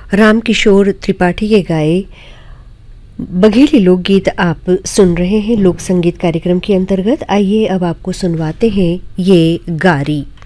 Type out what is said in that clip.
रामकिशोर त्रिपाठी के गाए बघेली लोकगीत आप सुन रहे हैं लोक संगीत कार्यक्रम के अंतर्गत। आइए अब आपको सुनवाते हैं ये गारी।